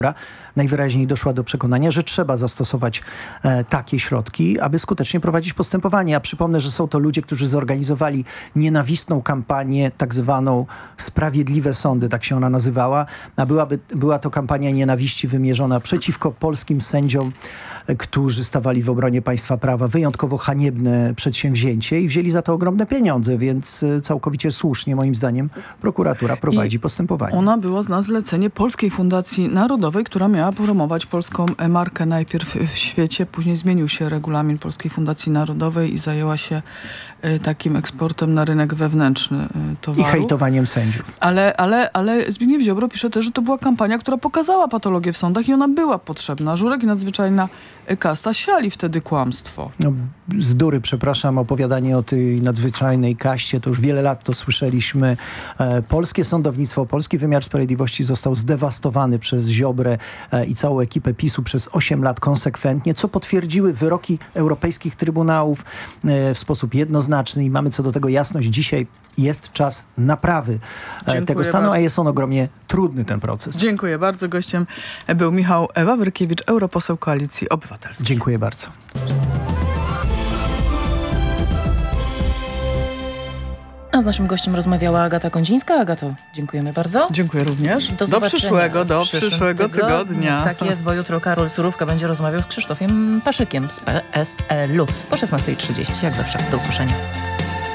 najwyraźniej doszła do przekonania, że trzeba zastosować takie środki, aby skutecznie prowadzić postępowanie. Ja przypomnę, że są to ludzie, którzy zorganizowali nienawistną kampanię, tak zwaną Sprawiedliwe Sądy, tak się ona nazywała. A była to kampania nienawiści wymierzona przeciwko polskim sędziom, którzy stawali w obronie państwa prawa. Wyjątkowo haniebne przedsięwzięcie i wzięli za to ogromne pieniądze, więc całkowicie słusznie, moim zdaniem, prokuratura prowadzi postępowanie. Ona była na zlecenie Polskiej Fundacji Narodowej, która miała promować polską markę najpierw w świecie, później zmienił się regulamin Polskiej Fundacji Narodowej i zajęła się takim eksportem na rynek wewnętrzny towaru. I hejtowaniem sędziów. Ale Zbigniew Ziobro pisze też, że to była kampania, która pokazała patologię w sądach i ona była potrzebna. Żurek i nadzwyczajna kasta siali wtedy kłamstwo. No, bzdury, przepraszam, opowiadanie o tej nadzwyczajnej kaście, to już wiele lat to słyszeliśmy. Polskie sądownictwo, polski wymiar sprawiedliwości został zdewastowany przez Ziobrę i całą ekipę PiS-u przez 8 lat konsekwentnie, co potwierdziły wyroki europejskich trybunałów w sposób jednoznaczny i mamy co do tego jasność. Dzisiaj jest czas naprawy tego stanu, bardzo. A jest on ogromnie trudny, ten proces. Dziękuję bardzo. Gościem był Michał Wawrykiewicz, europoseł Koalicji Obywatelskiej. Dziękuję bardzo. A z naszym gościem rozmawiała Agata Kondzińska. Agato, dziękujemy bardzo. Dziękuję również. Do przyszłego tygodnia. Tak jest, bo jutro Karol Surówka będzie rozmawiał z Krzysztofem Paszykiem z PSL-u po 16:30. Jak zawsze. Do usłyszenia.